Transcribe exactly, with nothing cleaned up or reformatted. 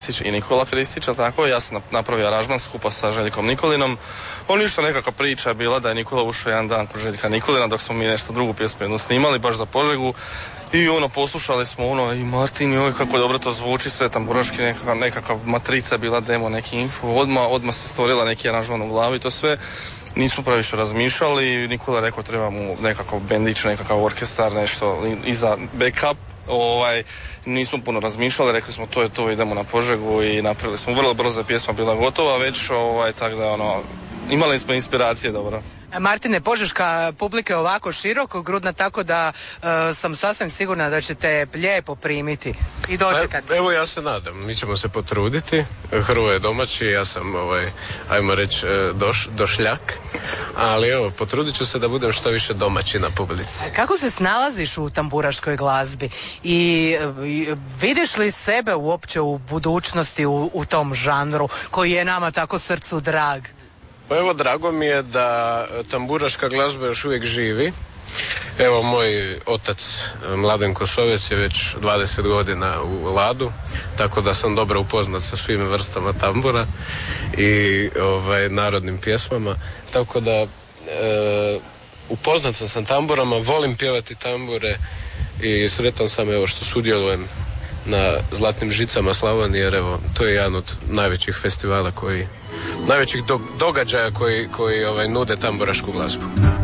i Nikola Kristića, tako, ja sam napravio aranžman skupa sa Željkom Nikolinom. On ništa, nekakva priča je bila da je Nikola ušao jedan dan kod Željka Nikolina dok smo mi nešto drugu pjesmu jednu snimali, baš za Požegu. I ono, poslušali smo ono, i Martin, joj, kako dobro to zvuči, sve tamburaški, nekakav, nekakav matrica bila demo, neki info, odmah, odmah se stvorila neki aranžman u glavi, to sve. Nismo praviše razmišljali, Nikola je rekao treba mu nekakav bendić, nekakav orkestar, nešto i za backup. Ovaj, nismo puno razmišljali, rekli smo to je to, idemo na Požegu i napravili smo vrlo brzo, pjesma bila gotova već, ovaj, tako da ono, imali smo inspiracije, dobro. Martine, požeška publika je ovako široko grudna, tako da uh, sam sasvim sigurna da ćete lijepo primiti i dočekati. E, evo ja se nadam, mi ćemo se potruditi. Hrvoje je domaći, ja sam ovaj, ajmo reći doš, došljak, ali evo, potrudit ću se da budem što više domaći na publici. Kako se snalaziš u tamburaškoj glazbi i, i vidiš li sebe uopće u budućnosti u, u tom žanru koji je nama tako srcu drag? Pa evo, drago mi je da tamburaška glazba još uvijek živi. Evo, moj otac Mladen Kosovec je već dvadeset godina u Ladu, tako da sam dobro upoznat sa svim vrstama tambura i ovaj, narodnim pjesmama, tako da e, upoznat sam sa tamburama, volim pjevati tambure i sretan sam evo što sudjelujem na Zlatnim žicama Slavonije, jer evo, to je jedan od najvećih festivala koji, najvećih do, događaja koji, koji ovaj, nude tamburašku glazbu.